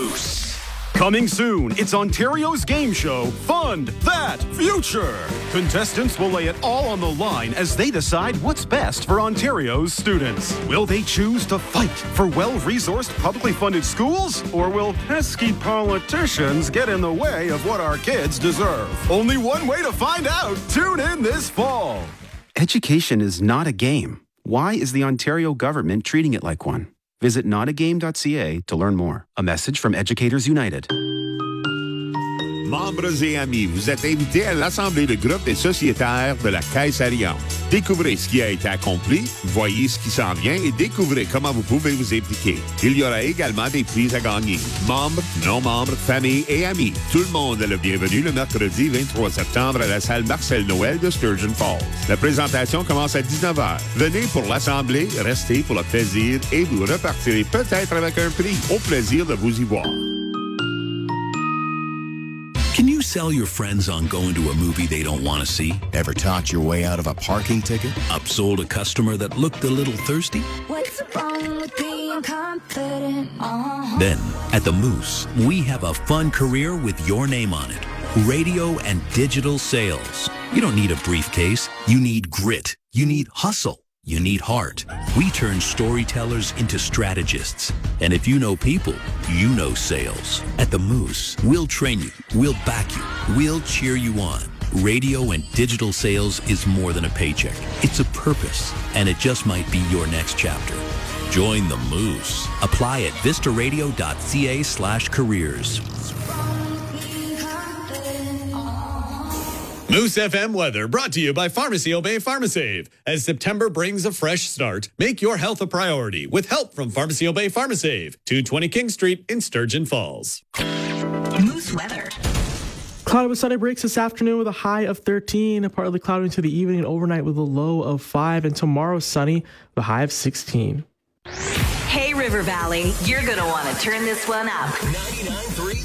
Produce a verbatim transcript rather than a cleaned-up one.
Moose. Coming soon, it's Ontario's game show, Fund That Future. Contestants will lay it all on the line as they decide what's best for Ontario's students. Will they choose to fight for well-resourced, publicly funded schools? Or will pesky politicians get in the way of what our kids deserve? Only one way to find out. Tune in this fall. Education is not a game. Why is the Ontario government treating it like one? Visit not a game dot c a to learn more. A message from Educators United. Membres et amis, vous êtes invités à l'Assemblée de groupe des sociétaires de la Caisse Alliance. Découvrez ce qui a été accompli, voyez ce qui s'en vient et découvrez comment vous pouvez vous impliquer. Il y aura également des prix à gagner. Membres, non-membres, familles et amis. Tout le monde est le bienvenu le mercredi vingt-trois septembre à la salle Marcel Noël de Sturgeon Falls. La présentation commence à dix-neuf heures. Venez pour l'Assemblée, restez pour le plaisir et vous repartirez peut-être avec un prix. Au plaisir de vous y voir. Can you sell your friends on going to a movie they don't want to see? Ever talked your way out of a parking ticket? Upsold a customer that looked a little thirsty? What's wrong with being confident? Uh-huh. Then, at the Moose, we have a fun career with your name on it. Radio and digital sales. You don't need a briefcase. You need grit. You need hustle. You need heart. We turn storytellers into strategists. And if you know people, you know sales. At the Moose, we'll train you, we'll back you, we'll cheer you on. Radio and digital sales is more than a paycheck. It's a purpose, and it just might be your next chapter. Join the Moose. Apply at vistaradio dot c a slash careers. Moose F M weather brought to you by Pharmacy Obey PharmaSave. As September brings a fresh start, make your health a priority with help from Pharmacy Obey PharmaSave. two twenty King Street in Sturgeon Falls. Moose weather. Cloudy with sunny breaks this afternoon with a high of thirteen. Partly cloudy into the evening and overnight with a low of five. And tomorrow sunny with a high of sixteen. Hey, River Valley, you're going to want to turn this one up. ninety-nine point three